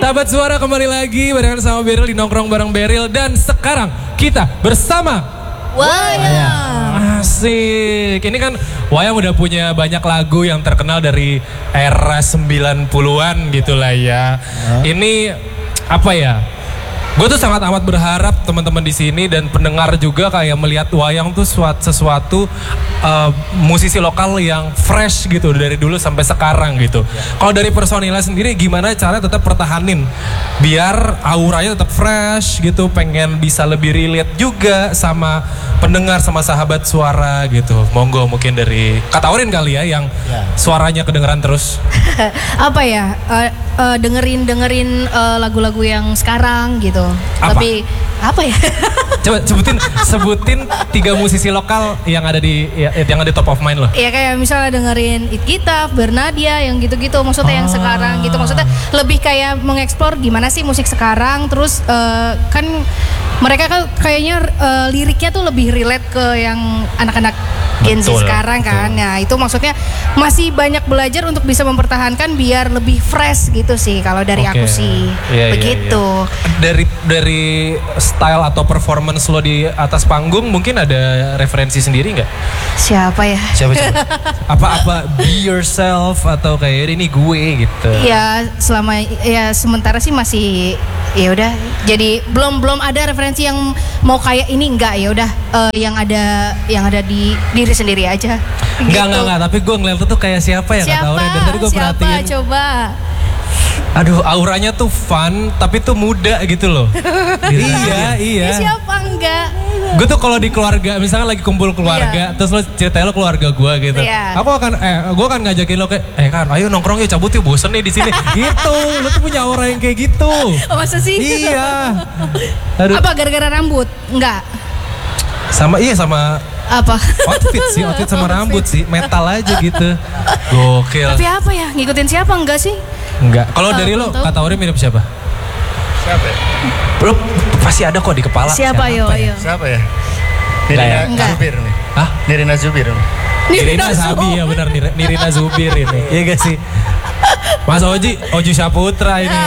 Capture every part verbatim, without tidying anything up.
Sahabat Suara kembali lagi barengan sama Beril di Nongkrong bareng Beril. Dan sekarang kita bersama Wayang. Asik. Ini kan Wayang udah punya banyak lagu yang terkenal dari era sembilan puluhan gitu lah ya. Huh? Ini apa ya? Gue tuh sangat amat berharap teman-teman di sini dan pendengar juga kayak melihat Wayang tuh suatu, sesuatu uh, musisi lokal yang fresh gitu dari dulu sampai sekarang gitu. Yeah. Kalau dari personilnya sendiri gimana cara tetap pertahanin biar auranya tetap fresh gitu, pengen bisa lebih relate juga sama pendengar sama sahabat suara gitu. Monggo mungkin dari Kak Taurin kali ya yang yeah. suaranya kedengeran terus. Apa ya? Uh, uh, dengerin dengerin uh, lagu-lagu yang sekarang gitu. Apa? Tapi apa ya? Coba sebutin sebutin tiga musisi lokal yang ada di ya, yang ada di top of mind loh. Iya kayak misalnya dengerin It Kita, Bernadia yang gitu-gitu maksudnya ah. yang sekarang gitu. Maksudnya lebih kayak mengeksplor gimana sih musik sekarang. Terus uh, kan mereka kan kayaknya uh, liriknya tuh lebih relate ke yang anak-anak Gen Z sekarang kan. Betul. Nah itu maksudnya masih banyak belajar untuk bisa mempertahankan biar lebih fresh gitu sih kalau dari okay. aku sih. Yeah, begitu. Yeah, yeah. Dari dari style atau performance lo di atas panggung mungkin ada referensi sendiri nggak? Siapa ya? Siapa coba? Apa-apa be yourself atau kayak ini gue gitu? Ya selama ya sementara sih masih ya udah. Jadi belum belum ada referensi yang mau kayak ini enggak ya udah uh, yang ada yang ada di diri sendiri aja. Enggak gitu. enggak enggak tapi gue ngeliat tuh kayak siapa ya Kak Taurin dan tadi gue perhatiin. Siapa coba? Aduh auranya tuh fun tapi tuh muda gitu loh. Iya iya. Ya, siapa enggak? Gue tuh kalau di keluarga misalnya lagi kumpul keluarga yeah. terus lo ceritain lo keluarga gue gitu. Yeah. Aku akan eh gue akan ngajakin lo kayak eh kan ayo nongkrong yuk cabut yuk bosen nih di sini. Gitu. Lo tuh punya aura yang kayak gitu. Oh, masa sih? Iya. Aduh. Apa gara-gara rambut? Enggak. Sama iya sama apa? Outfit sih, outfit sama rambut sih, metal aja gitu. Gokil. Tapi apa ya? Ngikutin siapa enggak sih? Enggak. Kalau uh, dari lo, Kak Taurin mirip siapa? Siapa ya? Lo pasti ada kok di kepala. Siapa, siapa yo, ya? yo? Siapa ya? Nirina Zubir nih. Hah? Nirina Zubir. Nirina Sabi ya benar, Nirina Zubir ini. Iya gak sih? Mas Oji, Oji Saputra ini.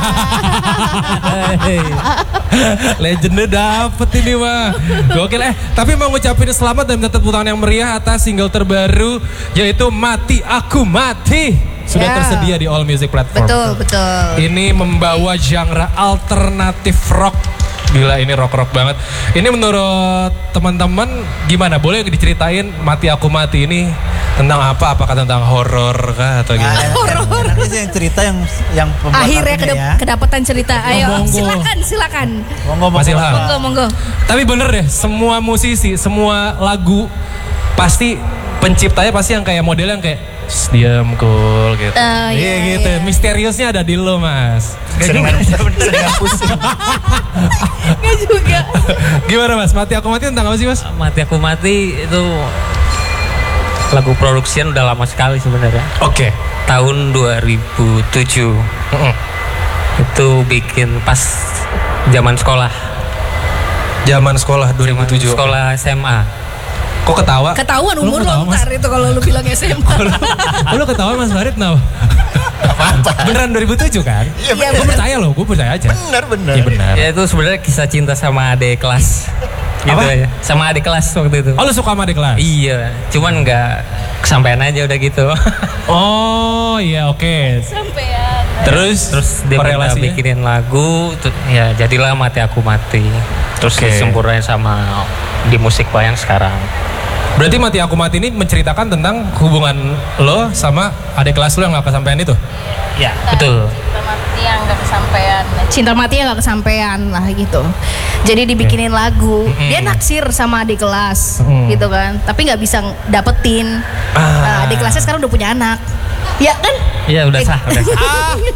Hey. Legendnya dapet ini mah. Gokil eh. Tapi mau ngucapin selamat dan tepuk tangan yang meriah atas single terbaru yaitu Mati Aku Mati. Sudah yeah. tersedia di all music platform. Betul, betul. Ini membawa genre alternatif rock. Gila ini rock-rock banget. Ini menurut teman-teman gimana? Boleh diceritain Mati Aku Mati ini tentang apa? Apakah tentang horor kah atau gimana? Nah, horor. Nanti sih yang cerita yang yang akhirnya kedap ya. kedapatan cerita. Ayo monggo. silakan silakan. Monggo monggo. Monggo monggo. Tapi bener deh, semua musisi, semua lagu pasti penciptanya pasti yang kayak model yang kayak diam cool gitu. Uh, iya, iya gitu. Iya. Misteriusnya ada di lo mas. Seringan pusing. Gak juga. Gimana mas? Mati Aku Mati tentang apa sih mas? Mati Aku Mati itu lagu produksian udah lama sekali sebenarnya. Oke. Okay. Tahun dua ribu tujuh. Uh-uh. Itu bikin pas zaman sekolah. Zaman sekolah dua ribu tujuh. Zaman sekolah S M A. Kok ketawa? Ketahuan umur lo ntar itu kalau lu bilang S M A. Lu ketawa Mas Farid now? Beneran dua ribu tujuh kan? Iya gue percaya loh, gue percaya aja. Bener bener. Iya benar. Ya itu sebenarnya kisah cinta sama adik kelas. Gitu apa? Ya. Sama adik kelas waktu itu. Oh lu suka sama adik kelas? Iya, cuman nggak kesampaian aja udah gitu. Oh iya oke. Okay. Kesampaian. Terus terus dia minta bikinin lagu, tuh, ya jadilah Mati Aku Mati. Terus okay. disempurnain sama di musik Wayang sekarang. Berarti Mati Aku Mati ini menceritakan tentang hubungan lo sama adik kelas lo yang gak kesampaian itu? Ya, betul. Cinta mati yang gak kesampaian. Cinta mati yang gak kesampaian lah gitu. Jadi dibikinin okay. lagu, mm-hmm. dia naksir sama adik kelas mm. gitu kan. Tapi gak bisa dapetin. Ah. Nah, adik kelasnya sekarang udah punya anak. Ya kan? Iya udah sah, udah sah.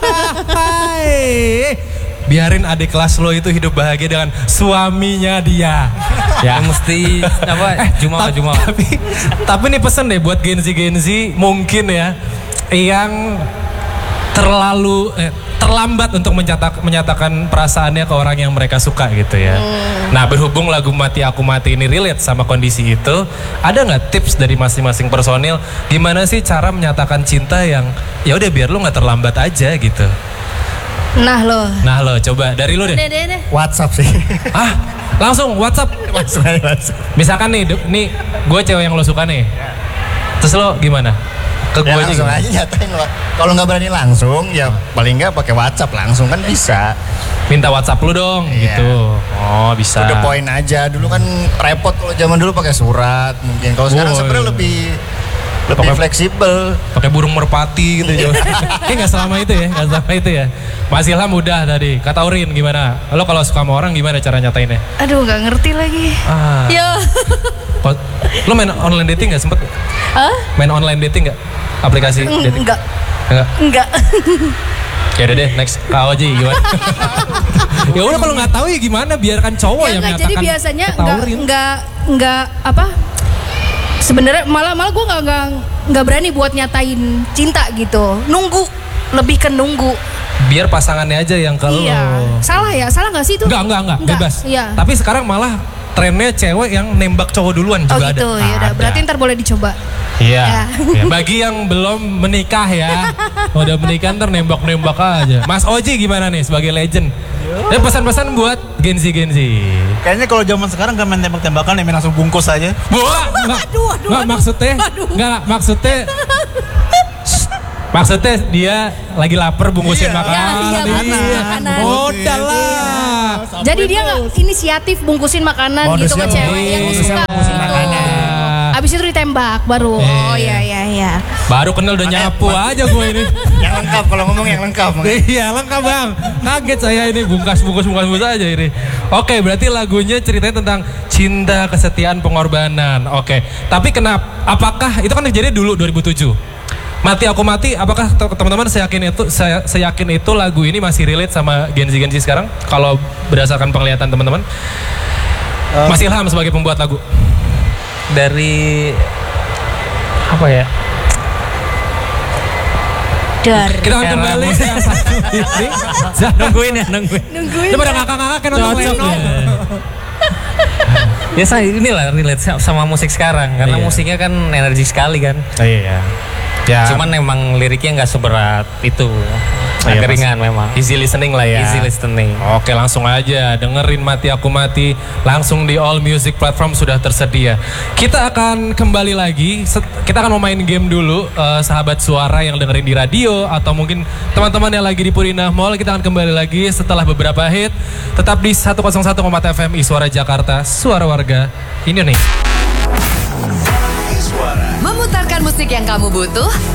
Hai. Biarin adik kelas lo itu hidup bahagia dengan suaminya dia. Ya mesti apa? Eh, Jumawa Jumawa. Tapi tapi nih pesen deh buat Gen Z Gen Z mungkin ya yang terlalu eh, terlambat untuk mencatak, menyatakan perasaannya ke orang yang mereka suka gitu ya. Hmm. Nah berhubung lagu Mati Aku Mati ini relate sama kondisi itu, ada nggak tips dari masing-masing personil gimana sih cara menyatakan cinta yang ya udah biar lu nggak terlambat aja gitu? Nah lo. Nah lo, coba dari lu deh. Deh, deh, deh. WhatsApp sih. Ah, langsung WhatsApp. Langsung aja WhatsApp. Misalkan nih, de- nih gue cewek yang lo suka nih. Terus lo gimana? Ke Ya gue langsung aja nyatain lo. Kalau nggak berani langsung, ya paling nggak pakai WhatsApp langsung kan bisa. Minta WhatsApp lu dong, Iya. gitu. Oh bisa. Udah poin aja. Dulu kan repot kalau zaman dulu pakai surat mungkin. Kalau sekarang Oh, sebenarnya iya. lebih lebih Pakai- fleksibel. Pakai burung merpati gitu. Kayak nggak selama itu ya, nggak selama itu ya. Mas Ilham udah tadi. Kata Urin gimana? Lo kalau suka sama orang gimana cara nyatainnya? Aduh nggak ngerti lagi. Ah. Yo. Kok- Lo main online dating nggak sempet? Hah? Main online dating nggak? Aplikasi dating? Enggak. Enggak. Enggak. Ya udah deh, next Kak Oji gimana? Ya udah kalau nggak tahu ya gimana, biarkan cowok Ya yang enggak, menyatakan. jadi biasanya Kata enggak Urin. enggak enggak apa? Sebenarnya malah malah gue nggak nggak nggak berani buat nyatain cinta gitu. Nunggu, lebih ke nunggu. Biar pasangannya aja yang ke Iya. lo. Salah ya? Salah nggak sih itu? Enggak, enggak, enggak, Enggak, bebas. iya. Tapi sekarang malah trennya cewek yang nembak cowok duluan Oh juga gitu, ada. ya udah. Ada. Berarti ntar boleh dicoba. Iya. Ya. Ya, bagi yang belum menikah ya, udah menikah ntar nembak-nembak aja. Mas Oji gimana nih sebagai legend? Ya pesan-pesan buat Genzi Genzi. Kayaknya kalau zaman sekarang gak main tembak-tembakan, ya main langsung bungkus aja. Wah, enggak, Aduh, aduh, enggak, aduh. maksudnya, Aduh. enggak, maksudnya, maksudnya dia lagi lapar bungkusin Iya. makanan. Ya, iya, bungkusin makanan. Udah lah. Jadi dia nggak inisiatif bungkusin makanan gitu ke Modusnya cewek yang modus. suka Bungkusin gitu. makanan. Abis itu ditembak baru. Oh iya iya iya. Baru kenal udah nyapu aja gue ini. Yang lengkap kalau ngomong yang lengkap. Iya lengkap bang. Kaget saya ini bungkas bungkus bungkas bungkus aja ini. Oke berarti lagunya ceritanya tentang cinta, kesetiaan, pengorbanan. Oke. Tapi kenapa? Apakah itu kan terjadi dulu dua ribu tujuh? Mati Aku Mati. Apakah te- teman-teman saya yakin itu saya, saya yakin itu lagu ini masih relate sama Genzi Genzi sekarang? Kalau berdasarkan penglihatan teman-teman. Mas Ilham sebagai pembuat lagu. Dari apa ya? Dar. Kita akan Era kembali musik. yang satu ini. Nungguin ya, nungguin. Nungguin. Itu pada ngakak-ngakak kan nonton Cocok Weno. ya. Ya saya inilah relate sa- sama musik sekarang karena Iya. musiknya kan energi sekali kan. Iya. Ya. Cuman emang liriknya nggak seberat itu. Iya, Agak ringan memang. easy listening lah ya. Easy listening. Oke langsung aja dengerin Mati Aku Mati langsung di all music platform sudah tersedia. Kita akan kembali lagi. Set- Kita akan mau main game dulu eh, sahabat suara yang dengerin di radio atau mungkin teman-teman yang lagi di Purina Mall. Kita akan kembali lagi setelah beberapa hit. Tetap di seratus satu koma empat F M I Suara Jakarta, suara warga Indonesia. Memutarkan musik yang kamu butuh